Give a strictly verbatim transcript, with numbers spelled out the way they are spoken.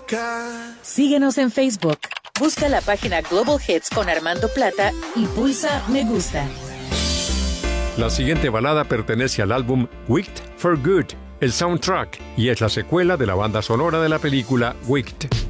loca. Síguenos en Facebook. Busca la página Global Hits con Armando Plata y pulsa Me Gusta. La siguiente balada pertenece al álbum Wicked for Good, el soundtrack, y es la secuela de la banda sonora de la película Wicked.